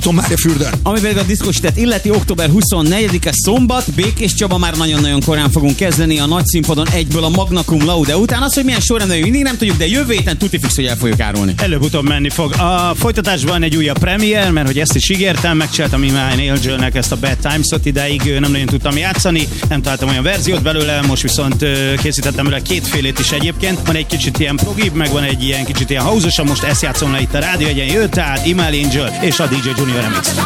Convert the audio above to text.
Marjafürdőn. Ami pedig a diszkosítet illeti, október 24-e szombat, Békés Csaba, már nagyon-nagyon korán fogunk kezdeni a nagy színpadon egyből a Magna Cum Laude után. Az, hogy milyen sorrendben mindig nem tudjuk, de jövő héten tuti fix, hogy el fogjuk árulni. Előbb-utóbb menni fog. A folytatásban egy újabb premier, mert hogy ezt is ígértem, megcsináltam Imán Angel-nek ezt a Bad Times-ot, idáig nem nagyon tudtam játszani, nem találtam olyan verziót belőle, most viszont készítettem belőle kétfélét is egyébként. Van egy kicsit ilyen progibb, meg van egy ilyen kicsit ilyen house-os, most ezt játszom le itt a rádió, egyen jött, tehát Imán Angel és a DJ Junior Remix.